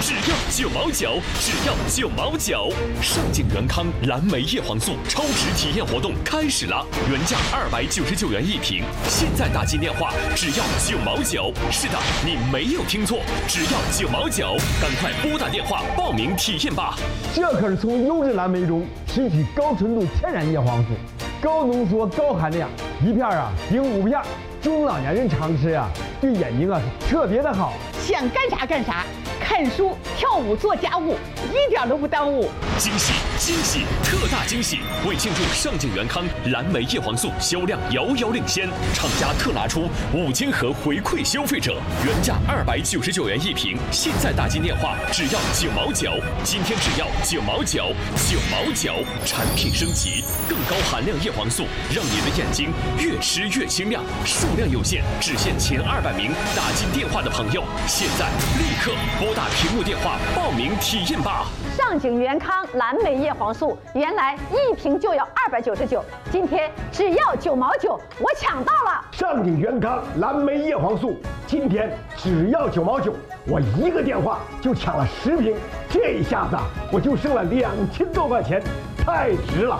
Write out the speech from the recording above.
只要9毛9，只要9毛9。上镜元康蓝莓叶黄素超值体验活动开始了，原价299元1瓶，现在打进电话只要9毛9。是的，你没有听错，只要9毛9，赶快拨打电话报名体验吧。 这可是从优质蓝莓中提取高纯度天然叶黄素，高浓缩高含量，一片顶5片，中老年人常吃对眼睛是特别的好。 想干啥干啥，看书、跳舞、做家务，一点都不耽误。 惊喜惊喜特大惊喜！为庆祝上镜元康蓝莓叶黄素销量遥遥领先，厂家特拿出5000盒回馈消费者，原价299元1瓶，现在打进电话只要9毛9，今天只要9毛9，9毛9。产品升级，更高含量叶黄素，让你的眼睛越吃越清亮。数量有限，只限前200名打进电话的朋友，现在立刻拨打屏幕电话报名体验吧。 上镜元康蓝莓叶黄素原来1瓶就要299，今天只要9毛9，我抢到了。 上镜元康蓝莓叶黄素今天只要9毛9，我一个电话就抢了10瓶，这一下子我就剩了2000多块钱，太值了。